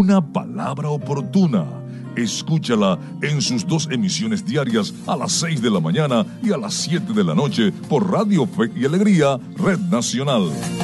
una palabra oportuna. Escúchala en sus 2 emisiones diarias a las 6 de la mañana y a las 7 de la noche por Radio Fe y Alegría, Red Nacional.